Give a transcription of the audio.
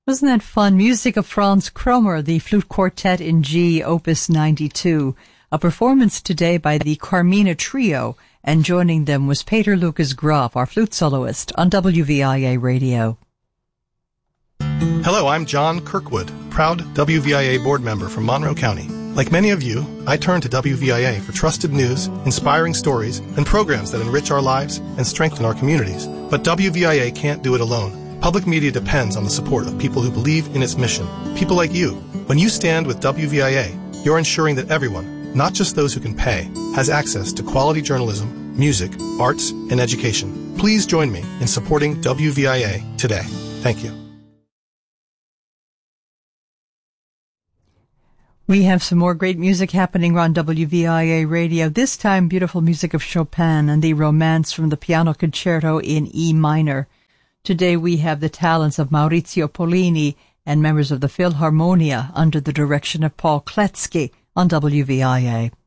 Wasn't that fun? Music of Franz Krommer, the Flute Quartet in G, Opus 92. A performance today by the Carmina Trio, and joining them was Peter Lucas Graf, our flute soloist, on WVIA Radio. Hello, I'm John Kirkwood, proud WVIA board member from Monroe County. Like many of you, I turn to WVIA for trusted news, inspiring stories, and programs that enrich our lives and strengthen our communities. But WVIA can't do it alone. Public media depends on the support of people who believe in its mission. People like you. When you stand with WVIA, you're ensuring that everyone, not just those who can pay, has access to quality journalism, music, arts, and education. Please join me in supporting WVIA today. Thank you. We have some more great music happening on WVIA Radio. This time, beautiful music of Chopin and the Romance from the Piano Concerto in E minor. Today we have the talents of Maurizio Pollini and members of the Philharmonia under the direction of Paul Kletzky on WVIA.